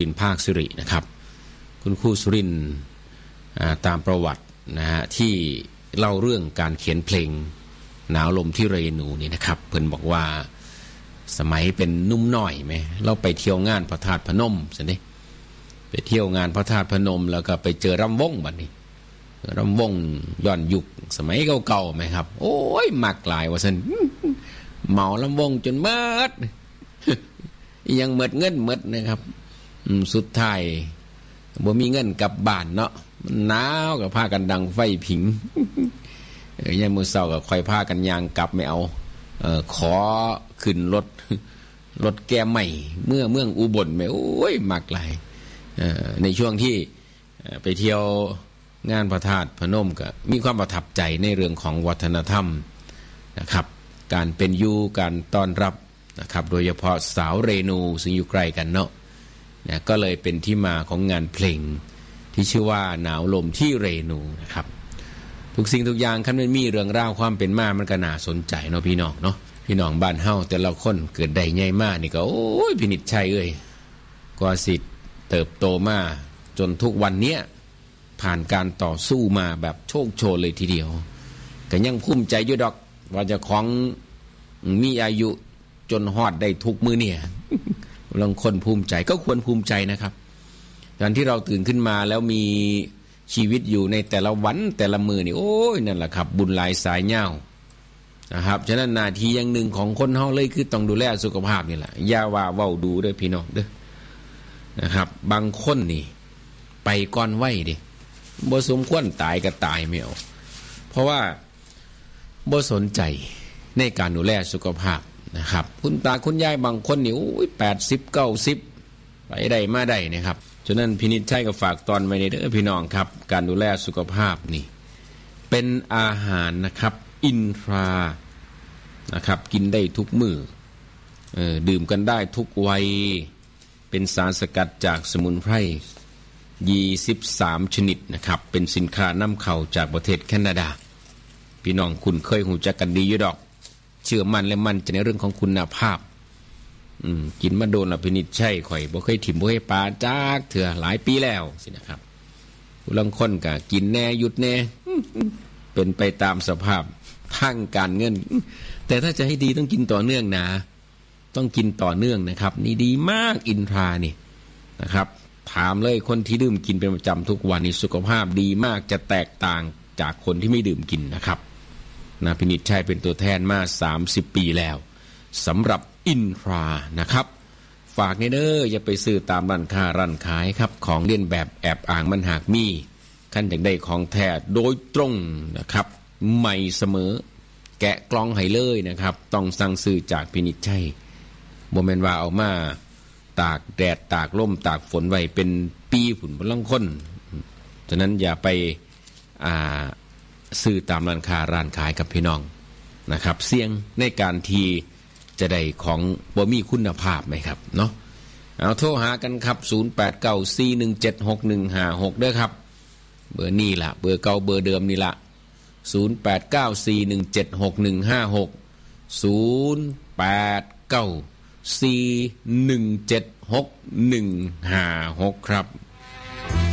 นภาคสิรินะครับคุณครูสุรินทร์ตามประวัตินะฮะที่เล่าเรื่องการเขียนเพลงหนาวลมที่เรนูนี่นะครับเพิ่นบอกว่าสมัยเป็นนุ่มน้อยไหมเราไปเที่ยวงานพระธาตุพนมสิเนี่ยไปเที่ยวงานพระธาตุพนมแล้วก็ไปเจอรำวงบัดนี้รำวงย้อนยุคสมัยเก่าๆไหมครับโอ้ยมักหลายว่าซั่นเมาลำวงจนเมิดยังเมิดเงินเมิดนะครับสุดท้ายบ่มีเงินกลับบ้านเนาะมันหนาวก็พากันดังไฟผิงยามมื้อเช้าก็ค่อยพากันย่างกลับไม่เอาขอขึ้นรถแก้ใหม่เมืองอุบลแม่โอ้ยมักหลายในช่วงที่ไปเที่ยวงานพระธาตุพนมก็มีความประทับใจในเรื่องของวัฒนธรรมนะครับการเป็นอยู่การต้อนรับนะครับโดยเฉพาะสาวเรนูซึ่งอยู่ใกล้กันเนาะก็เลยเป็นที่มาของงานเพลงที่ชื่อว่าหนาวลมที่เรนูนะครับทุกสิ่งทุกอย่างคันมันมีเรื่องราวความเป็นมามันก็น่าสนใจเนาะพี่น้องเนาะพี่น้องบ้านเฮาแต่ละคนเกิดได้ใหญ่มานี่ก็โอ้ยพินิจชัยเอ้ยกว่าสิเติบโตมาจนทุกวันเนี้ยผ่านการต่อสู้มาแบบโชคโชนเลยทีเดียวก็ยังภูมิใจอยู่ดอกว่าเจ้าของมีอายุจนฮอดได้ทุกมื้อเนี่ยบางคนภูมิใจก็ควรภูมิใจนะครับการที่เราตื่นขึ้นมาแล้วมีชีวิตอยู่ในแต่ละวันแต่ละมื้อนี่โอ้ยนั่นแหละครับบุญหลายสายยาวนะครับฉะนั้นหน้าที่อย่างหนึ่งของคนเฮาเลยคือต้องดูแลสุขภาพนี่แหละอย่าว่าเว้าดูเด้อพี่น้องเด้อนะครับบางคนนี่ไปก่อนวัยดิบ่สมควรตายก็ตายไม่เอาเพราะว่าบ่สนใจในการดูแลสุขภาพนะครับคุณตาคุณยายบางคนนี่โอ้ย80 90ไปได้มาได้นะครับฉะนั้นพินิจชัยก็ฝากตอนไว้ในเด้อพี่น้องครับการดูแลสุขภาพนี่เป็นอาหารนะครับอินทรานะครับกินได้ทุกมื้อดื่มกันได้ทุกวัยเป็นสารสกัดจากสมุนไพร23ชนิดนะครับเป็นสินค้านำเข้าจากประเทศแคนาดาพี่น้องคุณเคยหูจักกันดีอยู่ดอกเชื่อมั่นและมั่นใจในเรื่องของคุณภาพกินมาโดนละพินิจใช่ข่อยบ่เคยถิ่มบ่เคยปาจากเถื่อหลายปีแล้วสินะครับผู้ลางคนก็กินแน่หยุดแน่เป็นไปตามสภาพทางการเงินแต่ถ้าจะให้ดีต้องกินต่อเนื่องนะต้องกินต่อเนื่องนะครับนี่ดีมากอินทรานี่นะครับถามเลยคนที่ดื่มกินเป็นประจำทุกวันนี่สุขภาพดีมากจะแตกต่างจากคนที่ไม่ดื่มกินนะครับนาพินิจชัยเป็นตัวแทนมา30 ปีแล้วสำหรับอินทรานะครับฝากเด้ออย่าไปซื้อตามร้านค้าร้านขายครับของเลียนแบบแอบอ้างมันหากมีขั้นอยากได้ของแท้โดยตรงนะครับใหม่เสมอแกะกล่องให้เลยนะครับต้องสั่งซื้อจากพินิจชัยบ่แม่นว่าเอามาตากแดดตากลมตากฝนไว้เป็นปีผุ่นบลังคนฉะนั้นอย่าไปซื้อตามร้านค้าร้านขายกับพี่น้องนะครับเสี่ยงในการที่จะได้ของบ่มีคุณภาพไหมครับเนาะเอาโทรหากันครับ0894176156เด้อครับเบอร์นี้ล่ะเบอร์เก่าเบอร์เดิมนี่ล่ะ0894176156 0894176156ครับ